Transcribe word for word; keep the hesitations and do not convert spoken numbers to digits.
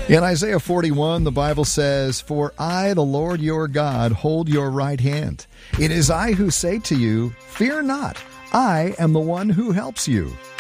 In Isaiah forty-one, the Bible says, "For I, the Lord your God, hold your right hand. It is I who say to you, fear not. I am the one who helps you.